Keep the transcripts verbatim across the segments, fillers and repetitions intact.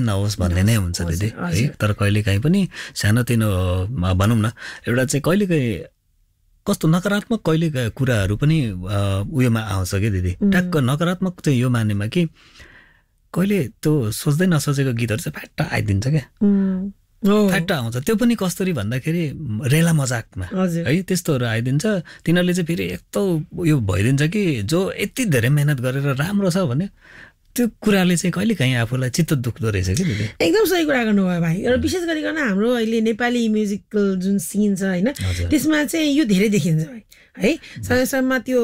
नहोस् भन्ने नै हुन्छ दिदी है। तर कहिलेकाहीँ पनि सानोतिनो भनौँ न एउटा चाहिँ कहिलेकाहीँ कस्तो नकारात्मक कहिले कुराहरू पनि उयोमा आउँछ कि दिदी। ट्याक्क नकारात्मक चाहिँ यो मानेमा कि कहिले त्यो सोच्दै नसोचेको गीतहरू चाहिँ फ्याट्ट आइदिन्छ क्या, फ्याट्ट आउँछ। त्यो पनि कसरी भन्दाखेरि रेला मजाकमा है त्यस्तोहरू आइदिन्छ। तिनीहरूले चाहिँ फेरि यस्तो उयो भइदिन्छ कि जो यति धेरै मेहनत गरेर राम्रो छ भने त्यो कुराले चाहिँ कहिले काहीँ आफूलाई चित्त दुख्दो रहेछ कि दिदी। एकदम सही कुरा गर्नुभयो भाइ। र विशेष गरिकन हाम्रो अहिले नेपाली म्युजिकल जुन सिन छ होइन त्यसमा चाहिँ यो धेरै देखिन्छ भाइ है। समयसम्म त्यो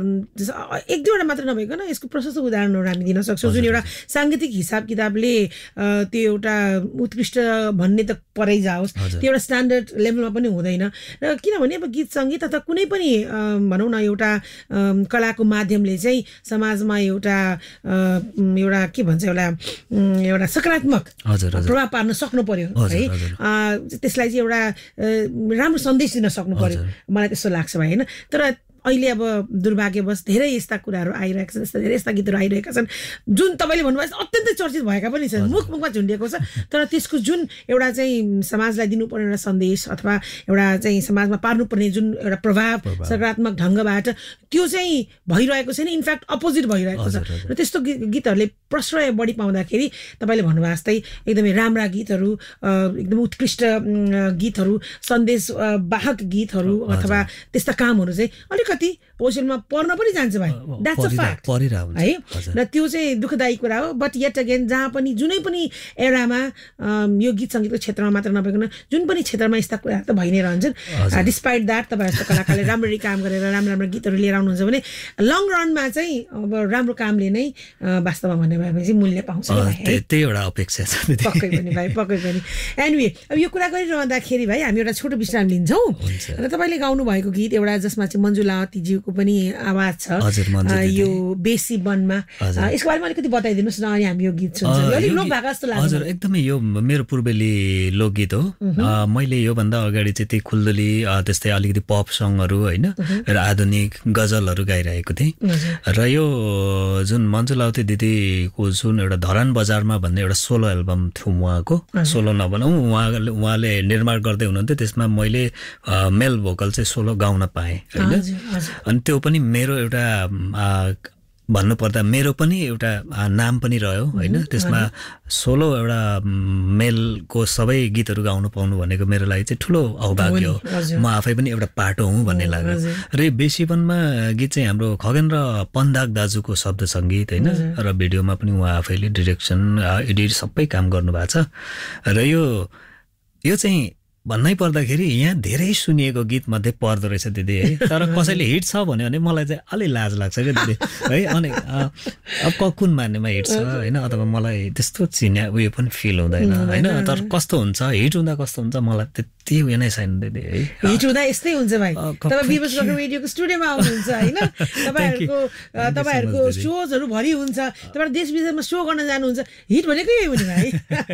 एक दुईवटा मात्र नभइकन यसको प्रशस्त उदाहरणहरू हामी दिन सक्छौँ जुन एउटा साङ्गीतिक हिसाब किताबले त्यो एउटा उत्कृष्ट भन्ने त परै जाओस् त्यो एउटा स्ट्यान्डर्ड लेभलमा पनि हुँदैन। र किनभने अब गीत सङ्गीत अथवा कुनै पनि भनौँ न एउटा कलाको माध्यमले चाहिँ समाजमा एउटा एउटा के भन्छ एउटा एउटा सकारात्मक प्रभाव पार्न सक्नु पर्यो है। त्यसलाई चाहिँ एउटा राम्रो सन्देश दिन सक्नु पर्यो, मलाई त्यस्तो लाग्छ भाइ होइन। तर अहिले अब दुर्भाग्यवश धेरै यस्ता कुराहरू आइरहेका छन्, यस्ता धेरै यस्ता गीतहरू आइरहेका छन् जुन तपाईँले भन्नुभयो अत्यन्तै चर्चित भएका पनि छन्, मुख मुखमा झुन्डिएको छ। तर त्यसको जुन एउटा चाहिँ समाजलाई दिनुपर्ने एउटा सन्देश अथवा एउटा चाहिँ समाजमा पार्नुपर्ने जुन एउटा प्रभाव सकारात्मक ढङ्गबाट त्यो चाहिँ भइरहेको छैन, इनफ्याक्ट अपोजिट भइरहेको छ। र त्यस्तो गीतहरूले प्रश्रय बढी पाउँदाखेरि तपाईँले भन्नुभयो जस्तै एकदमै राम्रा गीतहरू, एकदम उत्कृष्ट गीतहरू, सन्देश वाहक गीतहरू अथवा त्यस्ता कामहरू चाहिँ अलिकति पोजिसनमा पर्न पनि जान्छ भाइ। द्याट्स अ फ्याक्ट है। र त्यो चाहिँ दुःखदायी कुरा हो। बट येट अगेन जहाँ पनि जुनै पनि एरामा यो गीत सङ्गीतको क्षेत्रमा मात्र नभइकन जुन पनि क्षेत्रमा यस्ता कुराहरू त भइ नै रहन्छन्। डिस्पाइट द्याट तपाईँ जस्तो कलाकारले राम्ररी काम गरेर राम्रो राम्रो गीतहरू लिएर आउनुहुन्छ भने लङ रनमा चाहिँ अब राम्रो कामले नै वास्तवमा भन्ने भएपछि मूल्य पाउँछ। त्यही एउटा अपेक्षा छ पक्कै पनि भाइ, पक्कै पनि। एनिवे अब यो कुरा गरिरहँदाखेरि भाइ हामी एउटा छोटो विश्राम लिन्छौँ र तपाईँले गाउनु भएको गीत एउटा जसमा चाहिँ मञ्जुलावतीज्यूको पनि आवाज छ यो बेसी वनमा, यसको बारेमा अलिकति बताइदिनुहोस् न। अनि हामी यो गीत सुन्छौँ, अलिक लोक भाका जस्तो लाग्छ। हजुर एकदमै यो मेरो पूर्वेली लोकगीत हो। मैले योभन्दा अगाडि चाहिँ त्यही खुल्दुली त्यस्तै अलिकति पप सङहरू होइन र आधुनिक गजलहरू गाइरहेको थिएँ। र यो जुन मञ्जुलावती दिदीको जुन एउटा धरान बजारमा भन्ने एउटा सोलो एल्बम थियो उहाँको, सोलो नभनौँ उहाँले उहाँले निर्माण गर्दै हुनुहुन्थ्यो, त्यसमा मैले मेल भोकल चाहिँ सोलो गाउन पाएँ होइन। अनि त्यो पनि मेरो एउटा भन्नुपर्दा मेरो पनि एउटा नाम पनि रह्यो होइन। त्यसमा सोलो एउटा मेलको सबै गीतहरू गाउनु पाउनु भनेको मेरो लागि चाहिँ ठुलो अभाग्य हो। म आफै पनि एउटा पाटो हुँ भन्ने लाग्यो। र यो बेसीवनमा गीत चाहिँ हाम्रो खगेन र पन्दाग दाजुको शब्द सङ्गीत होइन। र भिडियोमा पनि उहाँ आफैले डिरेक्सन एडिट सबै काम गर्नुभएको छ। र यो यो चाहिँ भन्नै पर्दाखेरि यहाँ धेरै सुनिएको गीत मध्ये पर्दो रहेछ दिदी है। तर कसैले हिट छ भन्यो भने मलाई चाहिँ अलि लाज लाग्छ क्या दिदी है। अनि अब कुन मान्नेमा हिट छ होइन, अथवा मलाई त्यस्तो चिन्या उयो पनि फिल हुँदैन होइन। तर कस्तो हुन्छ हिट हुँदा कस्तो हुन्छ मलाई त्यति उयो नै छैन दिदी है। हिट हुँदा यस्तै हुन्छ भाइ। तपाईँ बिबस रक रेडियोको स्टुडियोमा आउनुहुन्छ होइन, तपाईँहरूको तपाईँहरूको सोजहरू भरि हुन्छ, तपाईँ देश विदेशमा सो गर्न जानुहुन्छ, हिट भनेकै यही हुने भाइ।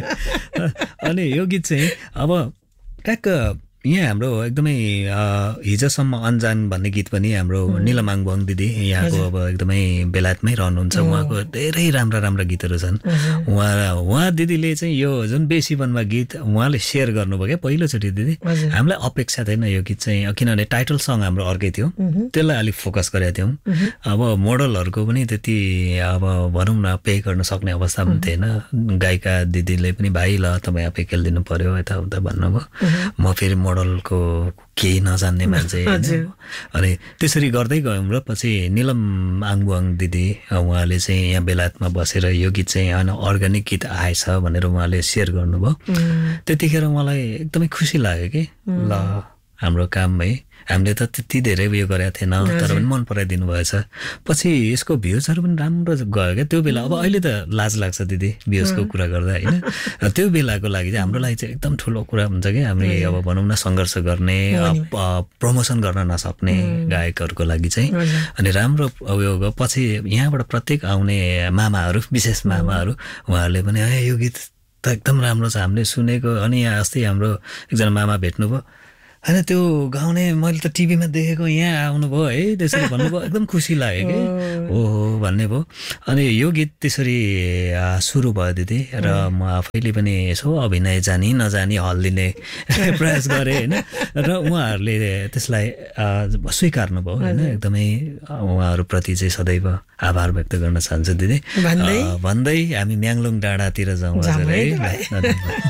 अनि यो गीत चाहिँ अब ट्याक्क यहाँ हाम्रो एकदमै हिजोसम्म अन्जान भन्ने गीत पनि हाम्रो निलम आङबुङ दिदी यहाँको अब एकदमै बेलायतमै रहनुहुन्छ। उहाँको धेरै राम्रा राम्रा गीतहरू छन्। उहाँ उहाँ दिदीले चाहिँ यो जुन बेसीवनमा गीत उहाँले सेयर गर्नुभयो क्या पहिलोचोटि दिदी। हामीलाई अपेक्षा थिएन यो गीत चाहिँ, किनभने टाइटल सङ हाम्रो अर्कै थियो, त्यसलाई अलिक फोकस गरेका थियौँ। अब मोडलहरूको पनि त्यति अब भनौँ न पे गर्न सक्ने अवस्था पनि थिएन। गायिका दिदीले पनि भाइ ल तपाईँ आफै खेलिदिनु पर्यो यताउता भन्नुभयो। म फेरि मोडलको केही नजान्ने मान्छे अनि त्यसरी गर्दै गयौँ। र पछि निलम आङबुङ दिदी उहाँले चाहिँ यहाँ बेलायतमा बसेर यो गीत चाहिँ होइन अर्ग्यानिक गीत आएछ भनेर उहाँले सेयर गर्नुभयो। त्यतिखेर मलाई एकदमै खुसी लाग्यो कि ल हाम्रो काम है, हामीले त त्यति धेरै उयो गरेका थिएन तर पनि मन पराइदिनु भएछ। पछि यसको भ्युजहरू पनि राम्रो गयो क्या त्यो बेला। अब अहिले त लाज लाग्छ दिदी भ्युजको कुरा गर्दा होइन। त्यो बेलाको लागि चाहिँ हाम्रो लागि चाहिँ एकदम ठुलो कुरा हुन्छ कि हामीले अब भनौँ न सङ्घर्ष गर्ने प्रमोसन गर्न नसक्ने गायकहरूको लागि चाहिँ। अनि राम्रो उयो पछि यहाँबाट प्रत्येक आउने मामाहरू विशेष मामाहरू उहाँहरूले पनि यो गीत त एकदम राम्रो छ हामीले सुनेको। अनि यहाँ अस्ति हाम्रो एकजना मामा भेट्नुभयो, होइन त्यो गाउने मैले त टिभीमा देखेको यहाँ आउनुभयो है त्यसरी भन्नुभयो एकदम खुसी लाग्यो कि हो हो भन्ने भयो अनि यो गीत त्यसरी सुरु भयो दिदी र म आफैले पनि यसो अभिनय जानी नजानी हल दिने प्रयास गरेँ होइन र उहाँहरूले त्यसलाई स्वीकार्नु भयो होइन एकदमै उहाँहरूप्रति चाहिँ सदैव आभार व्यक्त गर्न चाहन्छु दिदी भन्दै हामी म्याङलुङ डाँडातिर जाउँ हजुर है